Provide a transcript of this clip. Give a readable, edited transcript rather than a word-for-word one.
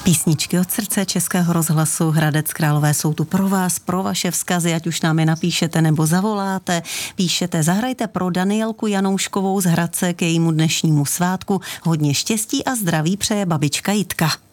Písničky od srdce Českého rozhlasu Hradec Králové jsou tu pro vás, pro vaše vzkazy, ať už nám je napíšete nebo zavoláte. Píšete, zahrajte pro Danielku Janouškovou z Hradce k jejímu dnešnímu svátku. Hodně štěstí a zdraví přeje babička Jitka.